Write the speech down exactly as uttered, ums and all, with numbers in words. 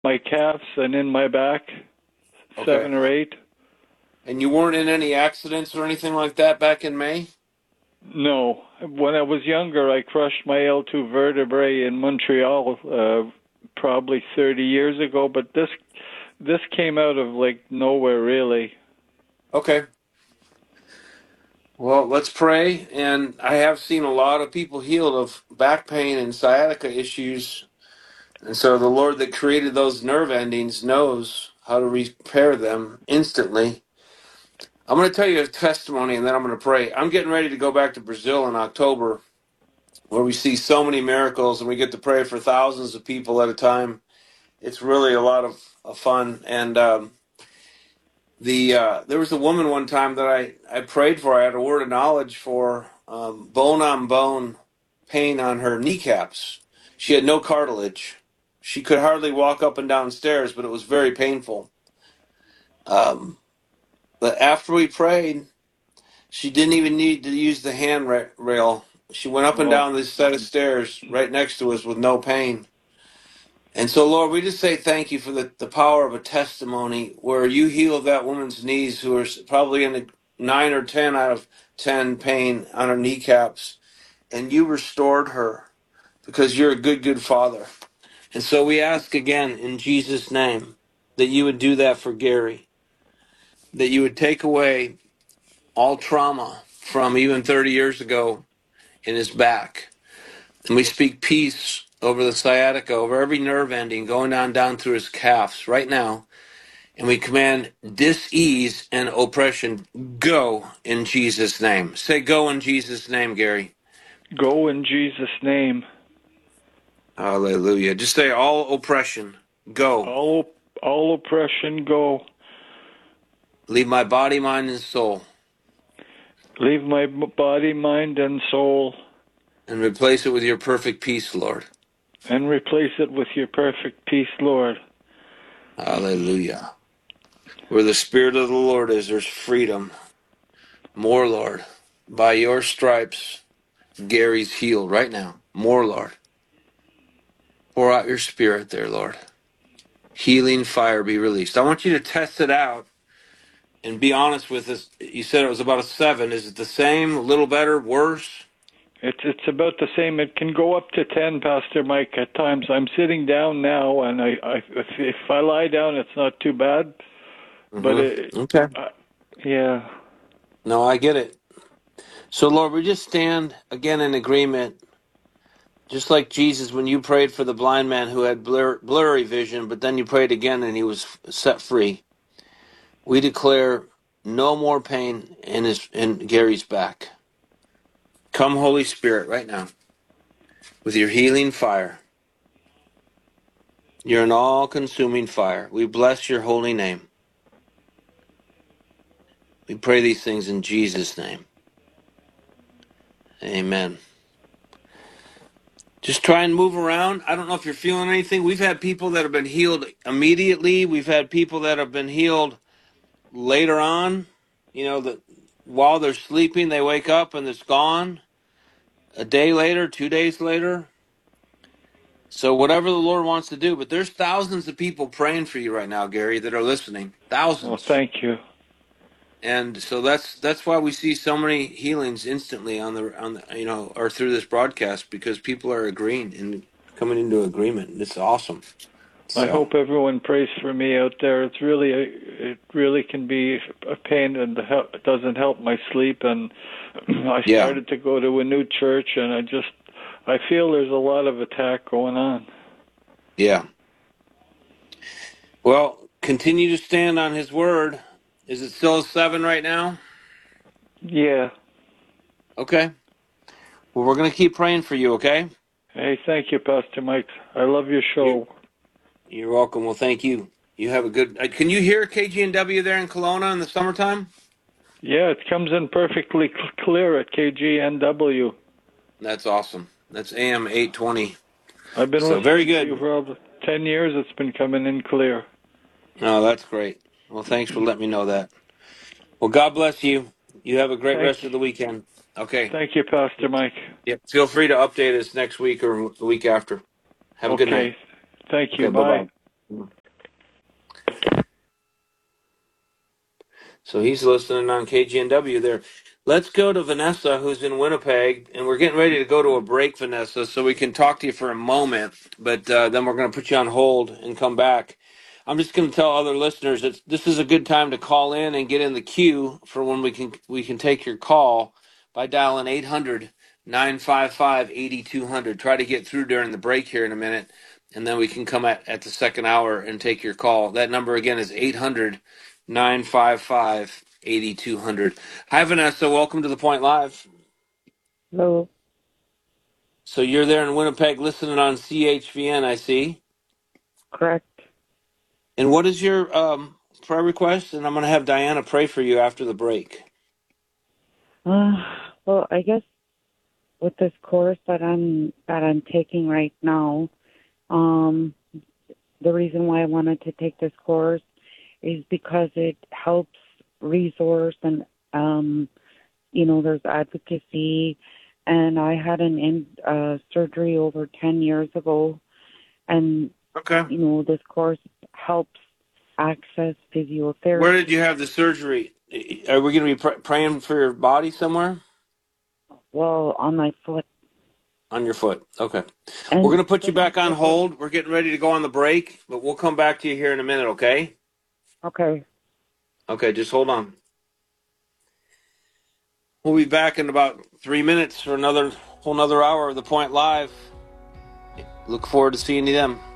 my calves and in my back, Okay. seven or eight. And you weren't in any accidents or anything like that back in May? No, when I was younger, I crushed my L two vertebrae in Montreal, uh, probably thirty years ago. But this this came out of like nowhere, really. Okay. Well, let's pray. And I have seen a lot of people healed of back pain and sciatica issues. And so the Lord that created those nerve endings knows how to repair them instantly. I'm going to tell you a testimony and then I'm going to pray. I'm getting ready to go back to Brazil in October, where we see so many miracles and we get to pray for thousands of people at a time. It's really a lot of, of fun. And um, the uh, there was a woman one time that I, I prayed for. I had a word of knowledge for um, bone on bone pain on her kneecaps. She had no cartilage. She could hardly walk up and down stairs, but it was very painful. Um, but after we prayed, she didn't even need to use the handrail. She went up and Oh, down this set of stairs right next to us with no pain. And so, Lord, we just say thank you for the, the power of a testimony where you healed that woman's knees, who are probably in a nine or ten out of ten pain on her kneecaps, and you restored her because you're a good, good father. And so we ask again in Jesus' name that you would do that for Gary, that you would take away all trauma from even thirty years ago in his back. And we speak peace over the sciatica, over every nerve ending going down down through his calves right now. And we command dis-ease and oppression, go in Jesus' name. Say go in Jesus' name, Gary. go in Jesus' name. Hallelujah. Just say all oppression, go. All all oppression go. Leave my body, mind, and soul. Leave my body, mind, and soul, And replace it with your perfect peace, Lord. and replace it with your perfect peace, Lord. Hallelujah. Where the Spirit of the Lord is, there's freedom. More, Lord. By your stripes, Gary's healed right now. More, Lord. Pour out your Spirit there, Lord. Healing fire be released. I want you to test it out and be honest with us. You said it was about a seven. Is it the same, a little better, worse? It's it's about the same. It can go up to ten, Pastor Mike. At times, I'm sitting down now, and I, I if, if I lie down, it's not too bad. But it, Mm-hmm. Okay. uh, yeah, No, I get it. So, Lord, we just stand again in agreement, just like Jesus when you prayed for the blind man who had blur, blurry vision, but then you prayed again and he was set free. We declare no more pain in his in Gary's back. Come, Holy Spirit, right now with your healing fire. You're an all-consuming fire. We bless your holy name. We pray these things in Jesus' name. Amen. Just try and move around. I don't know if you're feeling anything. We've had people that have been healed immediately. We've had people that have been healed later on. You know, that while they're sleeping, they wake up and it's gone. A day later, two days later. So whatever the Lord wants to do. But there's thousands of people praying for you right now, Gary, that are listening. well, Thousands. thank you. And so that's that's why we see so many healings instantly on the on the, you know, or through this broadcast, because people are agreeing and coming into agreement. It's awesome. I So hope everyone prays for me out there. It's really a, it really can be a pain, and the help, it doesn't help my sleep. And I yeah, started to go to a new church, and I just I feel there's a lot of attack going on. yeah. Well, continue to stand on His word. Is it still a seven right now? Yeah. Okay. Well, we're gonna keep praying for you. Okay. Hey, thank you, Pastor Mike. I love your You show. you're welcome. Well, thank you. You have a good. Uh, can you hear K G N W there in Kelowna in the summertime? Yeah, it comes in perfectly cl- clear at K G N W. That's awesome. That's A M eight twenty. I've been So very listening to you good. for over ten years. It's been coming in clear. Oh, that's great. Well, thanks for letting me know that. Well, God bless you. You have a great Thank rest you. of the weekend. Okay. Thank you, Pastor Mike. Yep. Feel free to update us next week or the week after. Have a good night. Okay. Thank Okay. you. Bye Bye. bye. So he's listening on K G N W there. Let's go to Vanessa, who's in Winnipeg, and we're getting ready to go to a break, Vanessa, so we can talk to you for a moment, but uh, then we're going to put you on hold and come back. I'm just going to tell other listeners that this is a good time to call in and get in the queue for when we can we can take your call by dialing eight hundred, nine five five, eight two zero zero. Try to get through during the break here in a minute, and then we can come at, at the second hour and take your call. That number again is eight hundred, nine five five, eight two zero zero. Hi, Vanessa. Welcome to The Point Live. Hello. So you're there in Winnipeg listening on C H V N, I see. Correct. And what is your um, prayer request? And I'm going to have Diana pray for you after the break. Uh, well, I guess with this course that I'm that I'm taking right now, um, the reason why I wanted to take this course is because it helps resource and um, you know, there's advocacy. And I had an in, uh, surgery over ten years ago, and Okay. you know, this course helps access physiotherapy. Where did you have the surgery? Are we going to be pr- praying for your body somewhere? Well, on my foot. On your foot. Okay. And We're going to put you back on hold. We're getting ready to go on the break, but we'll come back to you here in a minute, okay? Okay. Okay, just hold on. We'll be back in about three minutes for another whole another hour of The Point Live. Look forward to seeing you then.